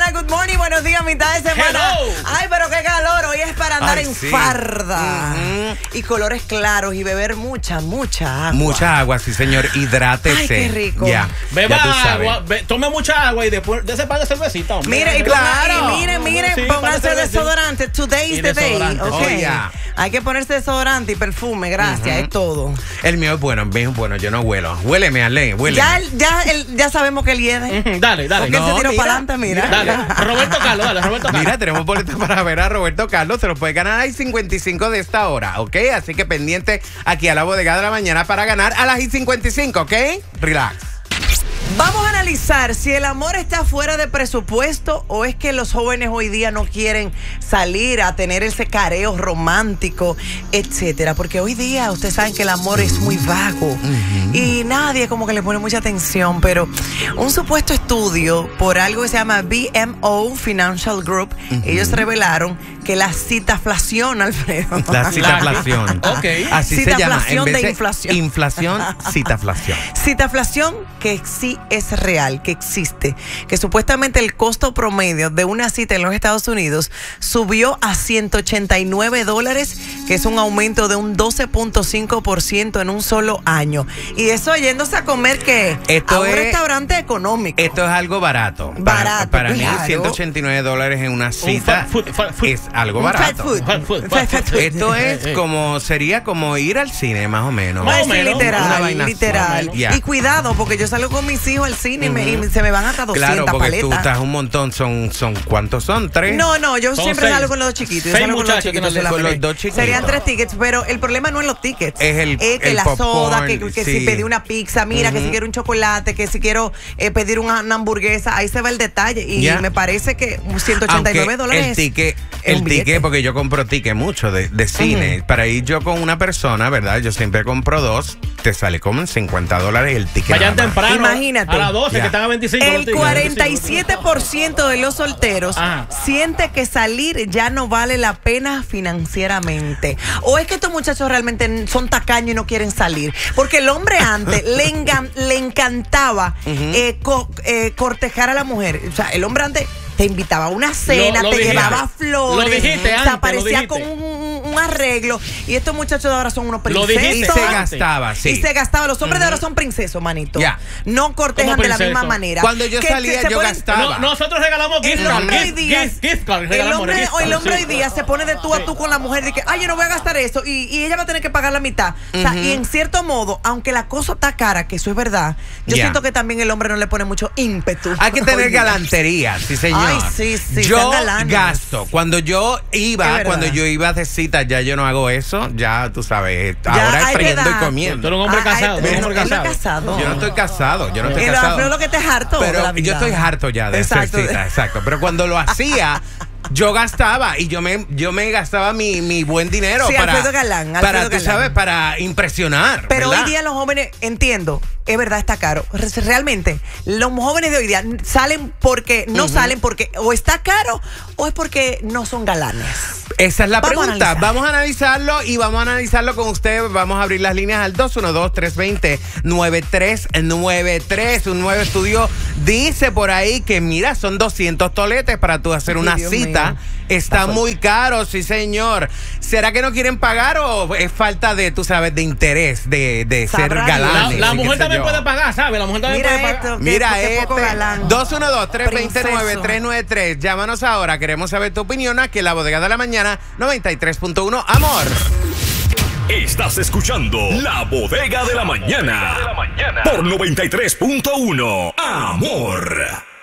Hola, good morning, buenos días, mitad de semana. Hello. Ay, pero qué calor. Hoy es para andar en sí. farda. Y colores claros y beber mucha agua. Mucha agua, sí, señor. Hidrátese. Ay, qué rico. Ya. Beba ya tú sabes. agua, tome mucha agua y después de ese par de cervecita. Hombre. Mire, y Claro. miren, Sí, pónganse para hacer desodorante. Today is Y the day. desodorante. Okay. Oh, yeah. Hay que ponerse desodorante y perfume, gracias, es todo. El mío es bueno, yo no huelo. Huéleme, Ale, huéleme. Ya sabemos que él hiede. Dale. Porque él se tiró mira, para adelante, mira. Dale. Roberto Carlos. Mira, tenemos boletos para ver a Roberto Carlos. Se los puede ganar a las 55 de esta hora, ¿ok? Así que pendiente aquí a la bodega de la mañana para ganar a las 55, ¿ok? Relax. Vamos a analizar si el amor está fuera de presupuesto o es que los jóvenes hoy día no quieren salir a tener ese careo romántico, etcétera. Porque hoy día ustedes saben que el amor es muy vago y nadie como que le pone mucha atención. Pero un supuesto estudio por algo que se llama BMO Financial Group, ellos revelaron que la citaflación, Alfredo. La citaflación. Ok. Así se llama. Citaflación En vez de inflación. Inflación, citaflación. Citaflación que sí es real, que existe, que supuestamente el costo promedio de una cita en los Estados Unidos subió a $189, que es un aumento de un 12.5% en un solo año. Y eso yéndose a comer que a un restaurante económico. Esto es algo barato. Barato, Para mí, claro. $189 en una cita fast food. es algo Un barato. Fast food. Esto es sería como ir al cine, más o menos. Más o Sí, menos. Una literal, vaina literal. así. Ya. Y cuidado, porque yo salgo con mis hijos al cine y se me van hasta 200 Claro, porque paletas. tú estás un montón. ¿Cuántos son? ¿3? No, yo Son siempre 6. salgo con los dos chiquitos. Yo 6 salgo con los muchachos que chiquitos no le- con solamente. los dos chiquitos. Serían 3 tickets, pero el problema no es los tickets. Es que el la popcorn, soda, que sí. si pedí una pizza, mira, que si quiero un chocolate, que si quiero pedir una hamburguesa, ahí se va el detalle. Y Ya. me parece que $189 el ticket, porque yo compro ticket mucho de cine. Para ir yo con una persona, ¿verdad? Yo siempre compro 2. Te sale como en $50 el ticket. Vayan nada más. temprano. Imagínate. A las 12 Ya. que están a 25. El los tickets. 47% de los solteros Ajá. siente que salir ya no vale la pena financieramente. O es que estos muchachos realmente son tacaños y no quieren salir. Porque el hombre antes le encantaba cortejar a la mujer. O sea, el hombre antes te invitaba a una cena, Lo te dijiste. llevaba flores, Lo dijiste te antes, aparecía lo con dijiste. un arreglo. Y estos muchachos de ahora son unos Lo princesos. dijiste Y se antes. gastaba, sí. Y se gastaba. Los hombres de ahora son princesos, manito. Ya. No cortejan ¿Cómo de la misma princeso? manera. Cuando yo Que salía, se yo ponen- gastaba. No, nosotros regalamos gift El card. hombre hoy día, Gift card. el regalamos hombre, gift card, el hombre sí. hoy día se pone de tú a tú con la mujer de que, ay, yo no voy a gastar eso y ella va a tener que pagar la mitad. O sea, y en cierto modo, aunque la cosa está cara, que eso es verdad, yo Ya. siento que también el hombre no le pone mucho ímpetu. Hay que Hoy tener día. galantería, sí, señor. Ay, sí, Yo sean galanes. gasto. Cuando yo Es iba, verdad. de cita, ya yo no hago eso. Ya tú sabes, Ya ahora hay es friendo que y dar. Tú comiendo. eres un hombre casado. Tú eres un hombre él no es casado. casado. Yo no estoy casado, yo no estoy Pero casado. Alfredo lo que te es harto de Pero la vida. yo estoy harto ya de hacer Exacto. cita, exacto. Pero cuando lo hacía, yo gastaba y yo me gastaba mi buen dinero Sí, para, Alfredo Galán, para, Alfredo tú Galán. sabes, para impresionar. Pero ¿verdad? hoy día los jóvenes, entiendo, es verdad, está caro. Realmente, los jóvenes de hoy día salen porque, no salen porque o está caro o es porque no son galanes. Esa es la Vamos a pregunta. analizar. Vamos a analizarlo y vamos a analizarlo con usted. Vamos a abrir las líneas al 212-320-9393. Un nuevo estudio dice por ahí que, mira, son 200 toletes para tú hacer una Dios cita. mío. Está muy caro, sí, señor. ¿Será que no quieren pagar o es falta de, tú sabes, de interés, de ser Sabrá galanes? La y qué mujer sé también yo? puede pagar, ¿sabes? La mujer también Mira puede pagar. esto. Mira, qué poco galán. 212-329-393. Llámanos ahora. Queremos saber tu opinión aquí en la bodega de la mañana 93.1. Amor. Estás escuchando La Bodega de la Mañana. Por 93.1. Amor.